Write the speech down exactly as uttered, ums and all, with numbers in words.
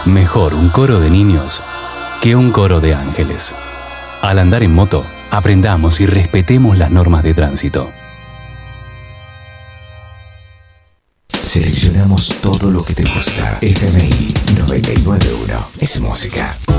Mejor un coro de niños que un coro de ángeles. Al andar en moto, aprendamos y respetemos las normas de tránsito. Seleccionamos todo lo que te gusta. F M I noventa y nueve punto uno es música.